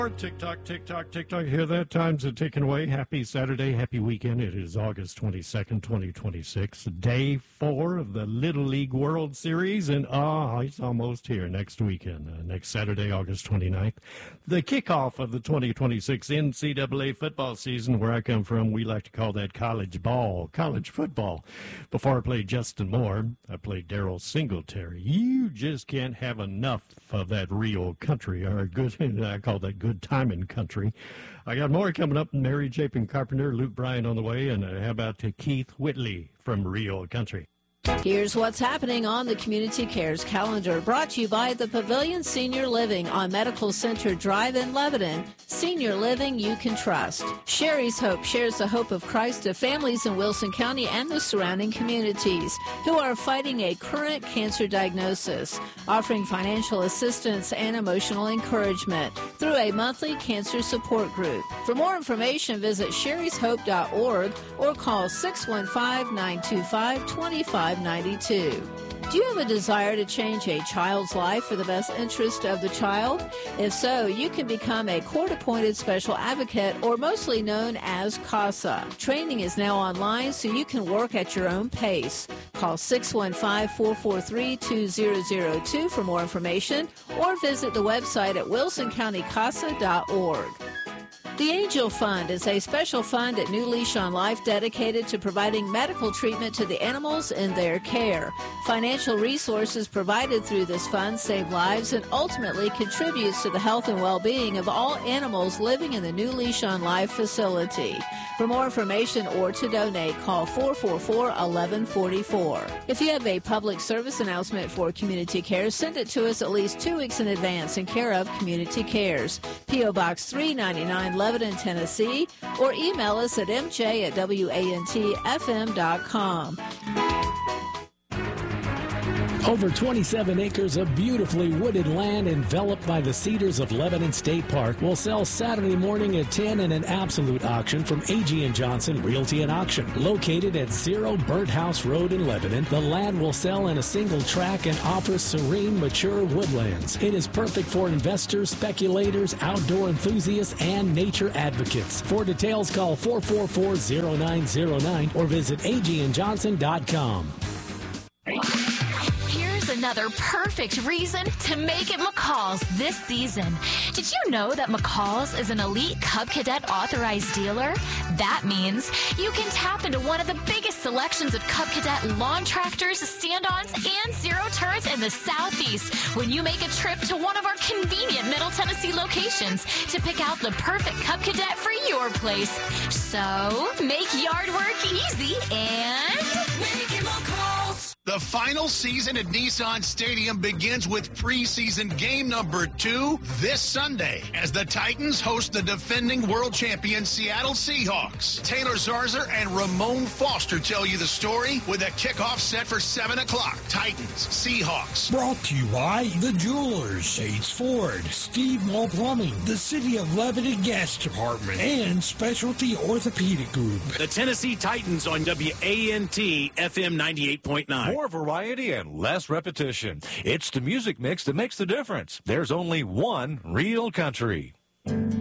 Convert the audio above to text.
Tick-tock, tick-tock, tick-tock. Hear that? Time's ticking away. Happy Saturday, happy weekend. It is August 22nd, 2026, day 4 of the Little League World Series, and it's almost here next weekend, next Saturday, August 29th. The kickoff of the 2026 NCAA football season. Where I come from, we like to call that college ball, college football. Before I played Justin Moore, I played Darryl Singletary. You just can't have enough of that real country, or good, I call that good timing country. I got more coming up. Mary Chapin Carpenter, Luke Bryan on the way, and how about Keith Whitley from Real Country. Here's what's happening on the Community Cares calendar, brought to you by the Pavilion Senior Living on Medical Center Drive in Lebanon. Senior living you can trust. Sherry's Hope shares the hope of Christ to families in Wilson County and the surrounding communities who are fighting a current cancer diagnosis, offering financial assistance and emotional encouragement through a monthly cancer support group. For more information, visit sherryshope.org or call 615-925-2592. Do you have a desire to change a child's life for the best interest of the child? If so, you can become a court-appointed special advocate, or mostly known as CASA. Training is now online, so you can work at your own pace. Call 615-443-2002 for more information, or visit the website at wilsoncountycasa.org. The Angel Fund is a special fund at New Leash on Life dedicated to providing medical treatment to the animals in their care. Financial resources provided through this fund save lives and ultimately contributes to the health and well-being of all animals living in the New Leash on Life facility. For more information or to donate, call 444-1144. If you have a public service announcement for Community Cares, send it to us at least 2 weeks in advance in care of Community Cares. P.O. Box 399, Lebanon, Tennessee, or email us at mj@wantfm.com. Over 27 acres of beautifully wooded land enveloped by the cedars of Lebanon State Park will sell Saturday morning at 10 in an absolute auction from A.G. & Johnson Realty and Auction. Located at 0 Burnt House Road in Lebanon, the land will sell in a single track and offers serene, mature woodlands. It is perfect for investors, speculators, outdoor enthusiasts, and nature advocates. For details, call 444-0909 or visit agandjohnson.com. Another perfect reason to make it McCall's this season. Did you know that McCall's is an elite Cub Cadet authorized dealer? That means you can tap into one of the biggest selections of Cub Cadet lawn tractors, stand-ons, and zero turns in the Southeast when you make a trip to one of our convenient Middle Tennessee locations to pick out the perfect Cub Cadet for your place. So, make yard work easy and make it McCall's. The final season at Nissan Stadium begins with preseason game number 2 this Sunday as the Titans host the defending world champion Seattle Seahawks. Taylor Zarzour and Ramon Foster tell you the story with a kickoff set for 7 o'clock. Titans, Seahawks. Brought to you by The Jewelers, Shades Ford, Steve Mall Plumbing, the City of Lebanon Gas Department, and Specialty Orthopedic Group. The Tennessee Titans on WANT FM 98.9. More variety and less repetition. It's the music mix that makes the difference. There's only one Real Country.